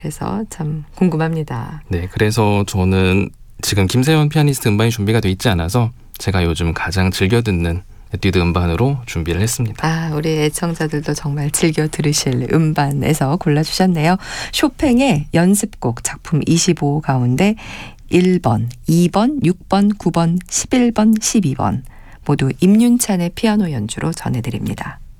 그래서 참 궁금합니다. 네, 그래서 저는 지금 김세현 피아니스트 음반이 준비가 돼 있지 않아서 제가 요즘 가장 즐겨 듣는 에뛰드 음반으로 준비를 했습니다. 우리 애청자들도 정말 즐겨 들으실 음반에서 골라주셨네요. 쇼팽의 연습곡 작품 25 가운데 1번, 2번, 6번, 9번, 11번, 12번 모두 임윤찬의 피아노 연주로 전해드립니다.